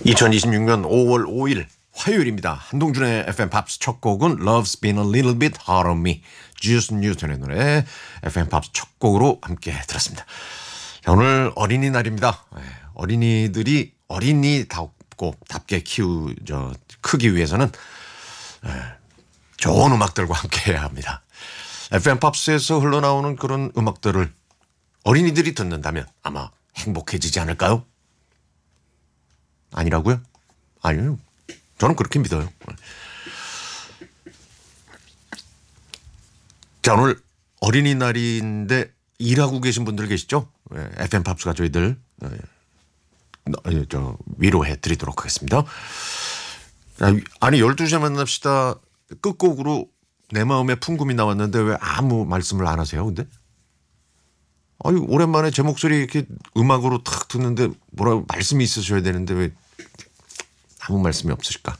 2026년 5월 5일 화요일입니다. 한동준의 FM 팝스 첫 곡은 Love's Been a Little Bit Hard on Me, 주스 뉴턴의 노래 FM 팝스 첫 곡으로 함께 들었습니다. 자, 오늘 어린이날입니다. 어린이들이 어린이답게 크기 위해서는 좋은 음악들과 함께 해야 합니다. FM 팝스에서 흘러나오는 그런 음악들을 어린이들이 듣는다면 아마 행복해지지 않을까요? 아니라고요? 아니요. 저는 그렇게 믿어요. 자, 오늘 어린이날인데 일하고 계신 분들 계시죠? FM 팝스가 저희들 위로해 드리도록 하겠습니다. 아니 12시에 만납시다 끝곡으로 내 마음의 풍금이 나왔는데 왜 아무 말씀을 안 하세요? 근데 아유, 오랜만에 제 목소리 이렇게 음악으로 탁 듣는데 뭐라고 말씀이 있으셔야 되는데 왜 아무 말씀이 없으실까?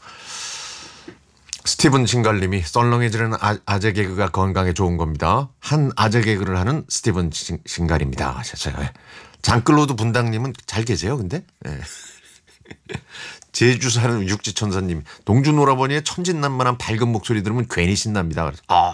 스티븐 신갈님이 썰렁해지는 아재 개그가 건강에 좋은 겁니다. 한 아재 개그를 하는 스티븐 신갈입니다 하셨어요. 장끌로드 분당님은 잘 계세요 근데? 네. 제주 사는 육지천사님, 동준 오라버니의 천진난만한 밝은 목소리 들으면 괜히 신납니다.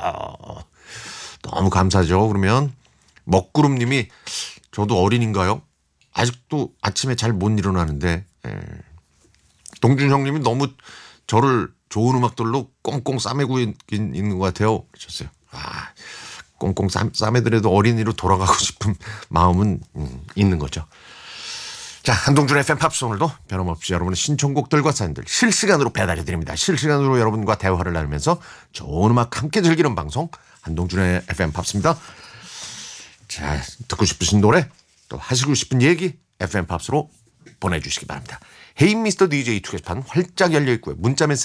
너무 감사죠. 그러면 먹구름님이 저도 어린인가요? 아직도 아침에 잘 못 일어나는데 동준 형님이 너무 저를 좋은 음악들로 꽁꽁 싸매고 있는 것 같아요. 그러셨어요. 꽁꽁 싸매더라도 어린이로 돌아가고 싶은 마음은 있는 거죠. 자, 한동준의 FM 팝스 오늘도 변함없이 여러분의 신청곡들과 사연들 실시간으로 배달해 드립니다. 실시간으로 여러분과 대화를 나누면서 좋은 음악 함께 즐기는 방송 한동준의 FM 팝스입니다. 자, 듣고 싶으신 노래 또 하시고 싶은 얘기 FM 팝스로 보내주시기 바랍니다. 헤이 미스터 DJ 투게시판 활짝 열려 있고요. 문자 메시지